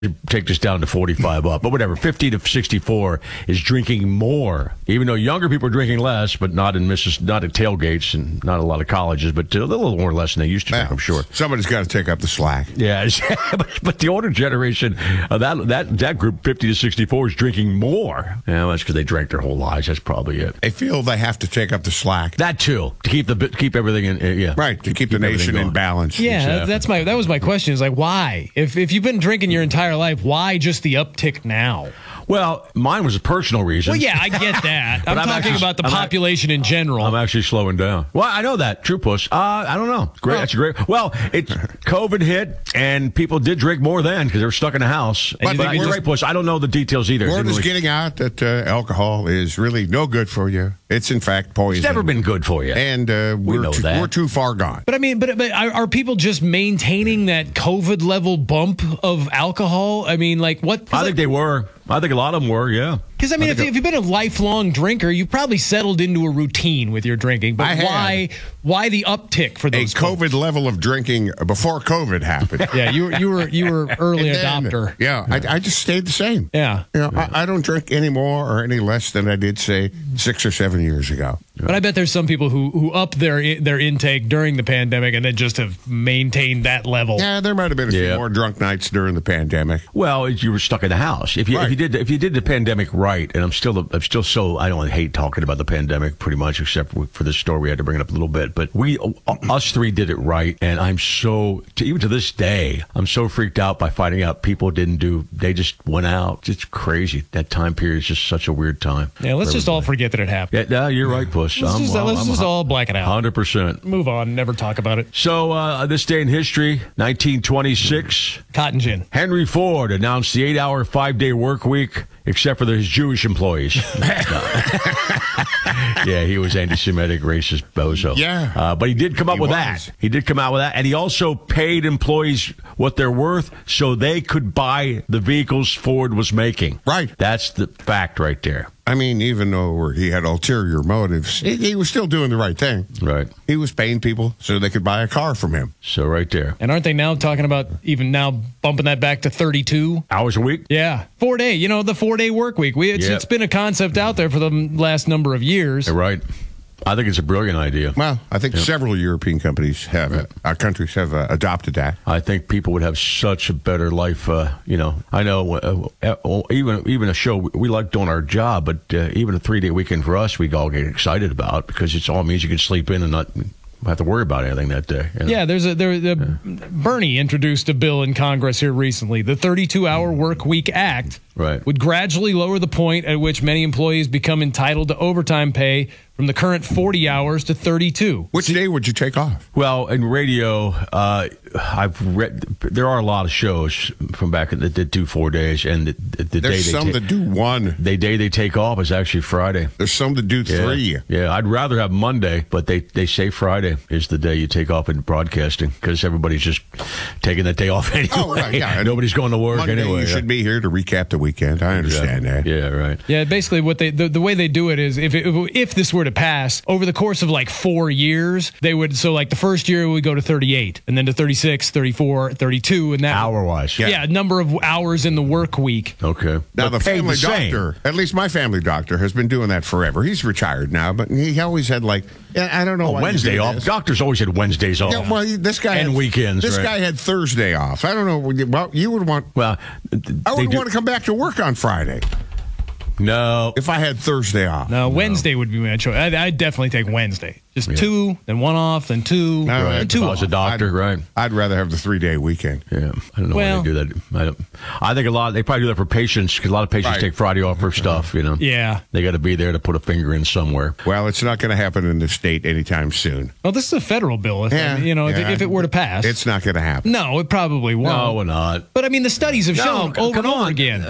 take this down to 45 up, but whatever. 50 to 64 is drinking more, even though younger people are drinking less, but not at tailgates and not a lot of colleges, but a little more less than they used to drink, I'm sure. Somebody's got to take up the slack. Yeah, but the older generation, that group, 50 to 64, is drinking more. Yeah, that's because they drank their whole lives. That's probably it. They feel they have to take up the slack. That too, to keep everything in. Yeah, right, to keep the nation in balance. Yeah, exactly. that was my question. Is like, why? If you've been drinking your entire life, why just the uptick now? Well, mine was a personal reason. Well, yeah, I get that. I'm talking about the population in general. I'm actually slowing down. Well, I know that. True puss. I don't know. Great. That's great. Well, COVID hit, and people did drink more then because they were stuck in the house. But you're right, puss. I don't know the details either. Word is getting out that alcohol is really no good for you. It's, in fact, poison. It's never been good for you. And we're too far gone. But, I mean, but are people just maintaining that COVID-level bump of alcohol? I mean, like, what? I think they were. I think a lot of them were, yeah. Because, I mean, if you've been a lifelong drinker, you've probably settled into a routine with your drinking. But why the uptick for those COVID level of drinking before COVID happened? Yeah, you were early adopter. Yeah, I just stayed the same. Yeah. You know, I don't drink any more or any less than I did, say, 6 or 7 years ago. But I bet there's some people who up their intake during the pandemic and then just have maintained that level. Yeah, there might have been a few more drunk nights during the pandemic. Well, you were stuck in the house. If you did the pandemic right, and I'm still so I don't hate talking about the pandemic pretty much, except for this story we had to bring it up a little bit. But us three did it right, and I'm so even to this day I'm so freaked out by finding out people didn't do. They just went out. It's crazy. That time period is just such a weird time. Yeah, let's just all forget that it happened. Yeah, you're right, puss. Let's just all black it out. 100%. Move on. Never talk about it. So this day in history, 1926. Cotton gin. Henry Ford announced the 8-hour, 5-day work week, except for his Jewish employees. Yeah, he was anti-Semitic, racist bozo. Yeah. But he did come up with that. He did come out with that. And he also paid employees what they're worth so they could buy the vehicles Ford was making. Right. That's the fact right there. I mean, even though he had ulterior motives, he was still doing the right thing. Right. He was paying people so they could buy a car from him. So right there. And aren't they now talking about even now bumping that back to 32 hours a week? Yeah. 4-day, the 4-day work week. It's been a concept out there for the last number of years. Right. I think it's a brilliant idea. Well, I think several European countries countries have adopted that. I think people would have such a better life. I know even a show, we like doing our job, but even a 3-day weekend for us, we all get excited about because it's all means you can sleep in and not have to worry about anything that day. Yeah, Bernie introduced a bill in Congress here recently. The 32-hour Work Week Act would gradually lower the point at which many employees become entitled to overtime pay from the current 40 hours to 32. Which day would you take off? Well, in radio, I've read there are a lot of shows from back that did 4 days, and there's some that do one. The day they take off is actually Friday. There's some that do 3. Yeah, I'd rather have Monday, but they say Friday is the day you take off in broadcasting because everybody's just taking that day off anyway. Oh, right, yeah. Nobody's going to work Monday, anyway. You should be here to recap the weekend. I understand that. Yeah, right. Yeah, basically what the way they do it is if this were to pass over the course of like 4 years, they would the first year would go to 38 and then to 36, 34, 32 and that hour-wise. Yeah, number of hours in the work week. Okay. Now the family doctor, at least my family doctor has been doing that forever. He's retired now, but he always had I don't know why Wednesday off. This. Doctors always had Wednesdays off. Yeah, well, this guy and had weekends. This guy had Thursday off. I don't know. Well, you would want. Well, I would want to come back to work on Friday. No. If I had Thursday off. No, Wednesday would be my choice. I'd definitely take Wednesday. Just 2, then 1 off, then 2, and 2 off. I was a doctor, right? I'd rather have the 3-day weekend. Yeah. I don't know why they do that. I think they probably do that for patients because a lot of patients take Friday off for stuff, Yeah. They got to be there to put a finger in somewhere. Well, it's not going to happen in the state anytime soon. Well, this is a federal bill. If it were to pass. It's not going to happen. No, it probably won't. No, we're not. But, I mean, the studies have shown over and over again.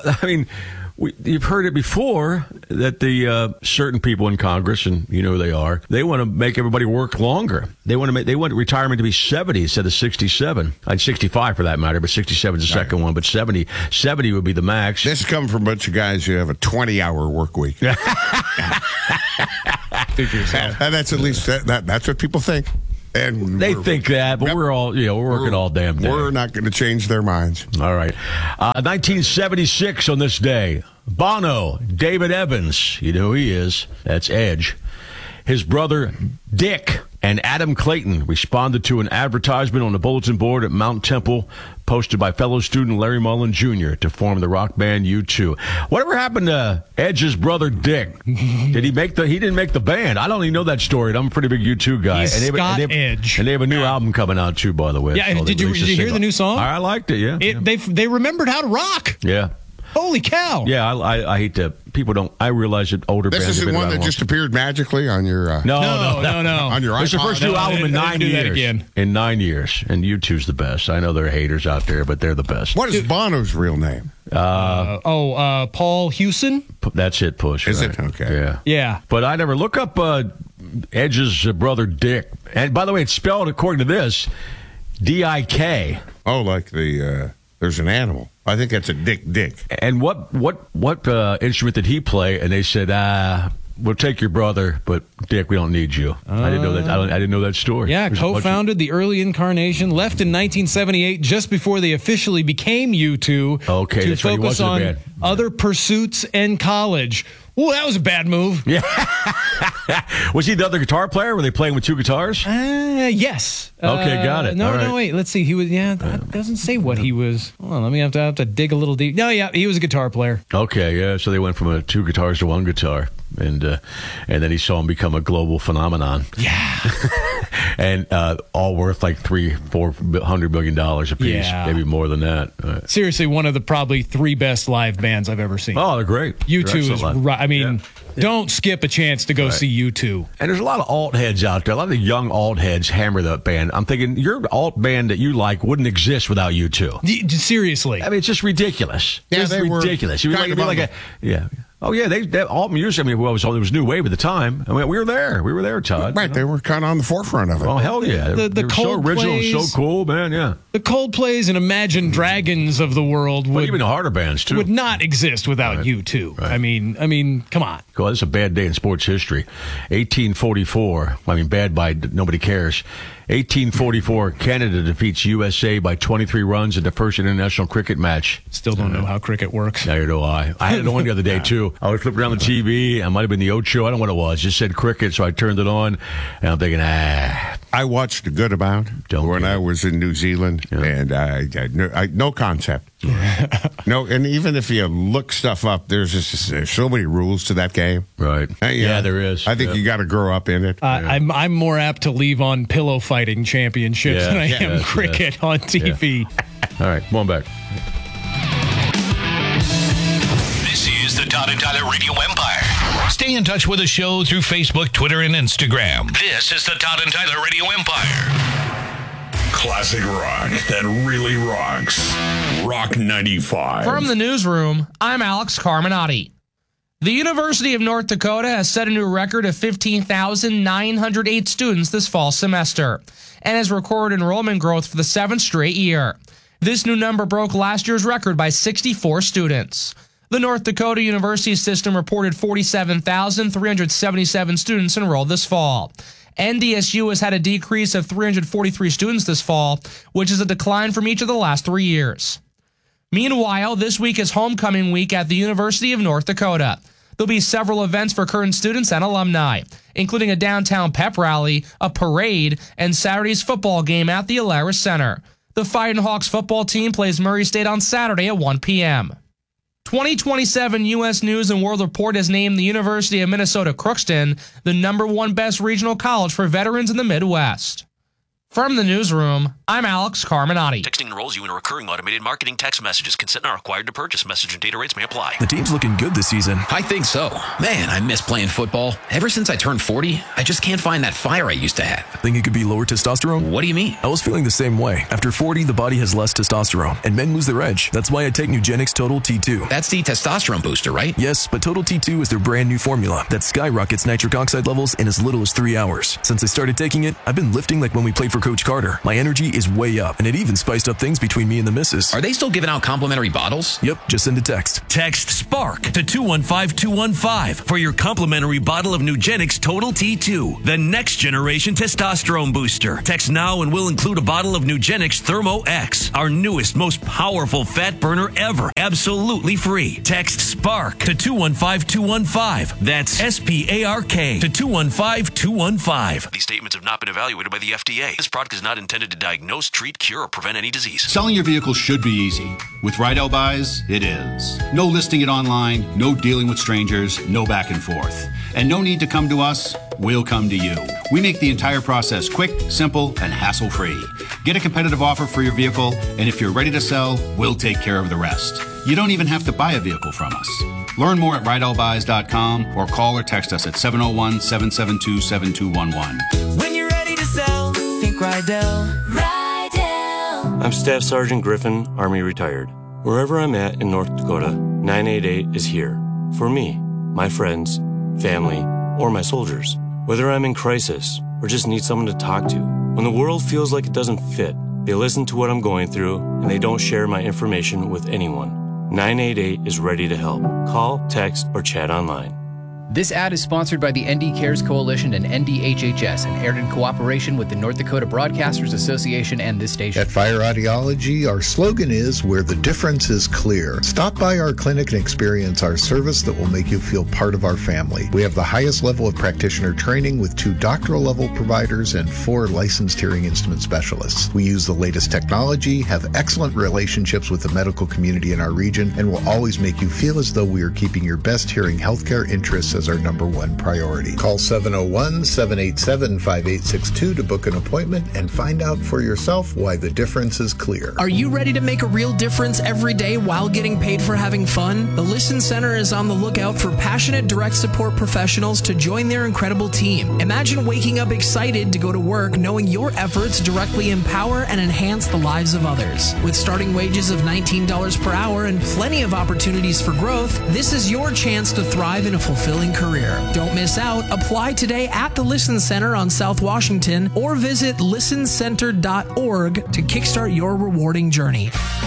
You've heard it before that the certain people in Congress, and you know who they are, they want to make everybody work longer. They want retirement to be 70 instead of 67. 65 for that matter, but 67 is the second one. But 70 would be the max. This is coming from a bunch of guys who have a 20-hour work week. Think for yourself. And that's at least that's what people think. And they think that, but we're all, we're working all damn day. We're not going to change their minds. All right. 1976 on this day, Bono, David Evans, you know who he is. That's Edge. His brother, Dick, and Adam Clayton responded to an advertisement on the bulletin board at Mount Temple posted by fellow student Larry Mullen Jr. to form the rock band U2. Whatever happened to Edge's brother, Dick? Did he make he didn't make the band. I don't even know that story. I'm a pretty big U2 guy. He's Scott Edge. And they have a new album coming out, too, by the way. Yeah, did you hear the new song? I liked it, yeah. They remembered how to rock. Yeah. Holy cow! Yeah, I hate to. People don't. I realize that older bands. This isn't one that just appeared magically on your. No. On your iPod. It's the first new album in 9 years. Again. In 9 years, and U2's the best. I know there are haters out there, but they're the best. What is Bono's real name? Paul Hewson. That's it. Push. Is right? it okay? Yeah. But I never look up Edge's brother Dick. And by the way, it's spelled according to this, D-I-K. Oh, like there's an animal. I think that's a dick. And what instrument did he play? And they said, we'll take your brother, but Dick, we don't need you. I didn't know that. I didn't know that story. Yeah, co-founded the early incarnation, left in 1978, just before they officially became U2. Okay, to focus on other pursuits and college. Ooh, that was a bad move. Yeah. Was he the other guitar player? Were they playing with two guitars? Yes. Okay, got it. No, wait. Let's see. He was. Yeah, that doesn't say what he was. Hold on, let me have to dig a little deep. No, yeah, he was a guitar player. Okay, yeah. So they went from two guitars to one guitar, and then he saw him become a global phenomenon. Yeah. And all worth like $300-400 million a piece, maybe more than that. Seriously, one of the probably 3 best live bands I've ever seen. Oh, they're great. U2 is right. I mean, don't skip a chance to go see U2. And there's a lot of alt heads out there. A lot of the young alt heads hammer that band. I'm thinking your alt band that you like wouldn't exist without U2. Seriously, I mean, it's just ridiculous. Yeah, it's ridiculous. Oh, yeah, they alt music. I mean, it was new wave at the time. I mean, we were there. We were there, Todd. Right, they were kind of on the forefront of it. Oh, hell yeah. The were so original, so cool, man, yeah. The Coldplays and Imagine Dragons of the world even the harder bands, too. Would not exist without U2. Right. I mean, come on. Cool, this is a bad day in sports history. 1844. I mean, bad by nobody cares. 1844, Canada defeats USA by 23 runs in the first international cricket match. Still don't know how cricket works. Neither do I. I had it on the other day, too. I was flipping around the TV. I might have been the Ocho. I don't know what it was. It just said cricket, so I turned it on, and I'm thinking, I watched a good amount when I was in New Zealand, and I no concept. No, and even if you look stuff up, there's so many rules to that game. Right. Yeah, there is. I think you got to grow up in it. I'm more apt to leave on pillow fighting championships than I am cricket on TV. All right, come on back. This is the Todd and Tyler Radio Empire. Stay in touch with the show through Facebook, Twitter, and Instagram. This is the Todd and Tyler Radio Empire. Classic rock that really rocks. Rock 95. From the newsroom, I'm Alex Carminati. The University of North Dakota has set a new record of 15,908 students this fall semester and has recorded enrollment growth for the 7th straight year. This new number broke last year's record by 64 students. The North Dakota University system reported 47,377 students enrolled this fall. NDSU has had a decrease of 343 students this fall, which is a decline from each of the last 3 years. Meanwhile, this week is homecoming week at the University of North Dakota. There'll be several events for current students and alumni, including a downtown pep rally, a parade, and Saturday's football game at the Alaris Center. The Fightin' Hawks football team plays Murray State on Saturday at 1 p.m. 2027 U.S. News & World Report has named the University of Minnesota Crookston the #1 best regional college for veterans in the Midwest. From the newsroom, I'm Alex Carminati. Texting enrolls you in a recurring automated marketing text messages. Consent not required to purchase. Message and data rates may apply. The team's looking good this season. I think so. Man, I miss playing football. Ever since I turned 40, I just can't find that fire I used to have. Think it could be lower testosterone? What do you mean? I was feeling the same way. After 40, the body has less testosterone, and men lose their edge. That's why I take Nugenix Total T2. That's the testosterone booster, right? Yes, but Total T2 is their brand new formula that skyrockets nitric oxide levels in as little as 3 hours. Since I started taking it, I've been lifting like when we played for Coach Carter. My energy is way up, and it even spiced up things between me and the missus. Are they still giving out complimentary bottles? Yep, just send a text. Text SPARK to 215-215 for your complimentary bottle of Nugenix Total T2, the next generation testosterone booster. Text now and we'll include a bottle of Nugenix Thermo X, our newest, most powerful fat burner ever, absolutely free. Text SPARK to 215-215. That's SPARK to 215-215. These statements have not been evaluated by the FDA. This product is not intended to diagnose, treat, cure, or prevent any disease. Selling your vehicle should be easy. With Rydell Buys, it is. No listing it online, no dealing with strangers, no back and forth. And no need to come to us, we'll come to you. We make the entire process quick, simple, and hassle-free. Get a competitive offer for your vehicle, and if you're ready to sell, we'll take care of the rest. You don't even have to buy a vehicle from us. Learn more at RydellBuys.com or call or text us at 701-772-7211. When you're ready to sell, think Rydell. Rydell. I'm Staff Sergeant Griffin, Army retired. Wherever I'm at in North Dakota, 988 is here. For me, my friends, family, or my soldiers. Whether I'm in crisis or just need someone to talk to. When the world feels like it doesn't fit, they listen to what I'm going through and they don't share my information with anyone. 988 is ready to help. Call, text, or chat online. This ad is sponsored by the ND Cares Coalition and NDHHS and aired in cooperation with the North Dakota Broadcasters Association and this station. At Fire Audiology, our slogan is where the difference is clear. Stop by our clinic and experience our service that will make you feel part of our family. We have the highest level of practitioner training with 2 doctoral level providers and 4 licensed hearing instrument specialists. We use the latest technology, have excellent relationships with the medical community in our region, and will always make you feel as though we are keeping your best hearing healthcare interests as our number 1 priority. Call 701-787-5862 to book an appointment and find out for yourself why the difference is clear. Are you ready to make a real difference every day while getting paid for having fun? The Listen Center is on the lookout for passionate direct support professionals to join their incredible team. Imagine waking up excited to go to work knowing your efforts directly empower and enhance the lives of others. With starting wages of $19 per hour and plenty of opportunities for growth, this is your chance to thrive in a fulfilling career. Don't miss out. Apply today at the Listen Center on South Washington or visit listencenter.org to kickstart your rewarding journey.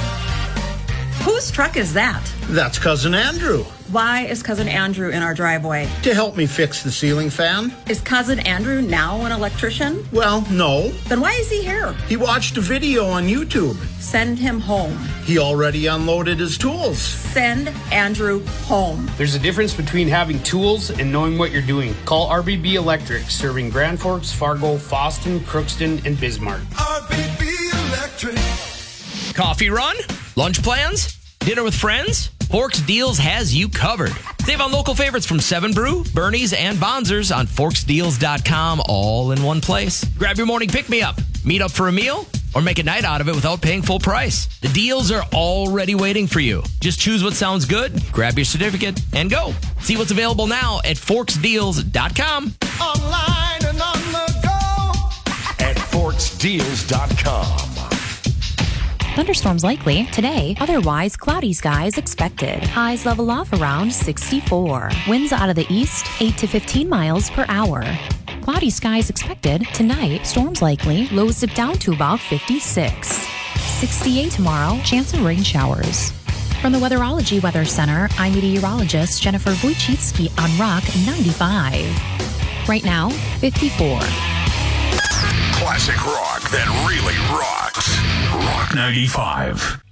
Whose truck is that? That's Cousin Andrew. Why is Cousin Andrew in our driveway? To help me fix the ceiling fan. Is Cousin Andrew now an electrician? Well, no. Then why is he here? He watched a video on YouTube. Send him home. He already unloaded his tools. Send Andrew home. There's a difference between having tools and knowing what you're doing. Call RBB Electric, serving Grand Forks, Fargo, Fosston, Crookston, and Bismarck. RBB Electric. Coffee run? Lunch plans? Dinner with friends? Forks Deals has you covered. Save on local favorites from 7 Brew, Bernie's, and Bonzer's on forksdeals.com, all in one place. Grab your morning pick-me-up, meet up for a meal, or make a night out of it without paying full price. The deals are already waiting for you. Just choose what sounds good, grab your certificate, and go. See what's available now at forksdeals.com. Online and on the go at forksdeals.com. Thunderstorms likely today, otherwise cloudy skies expected. Highs level off around 64. Winds out of the east 8 to 15 miles per hour. Cloudy skies expected tonight, storms likely, lows dip down to about 56. 68 tomorrow, chance of rain showers. From the Weatherology Weather Center, I'm meteorologist Jennifer Wojcicki on Rock 95. Right now, 54. Classic rock that really rocks. Rock 95.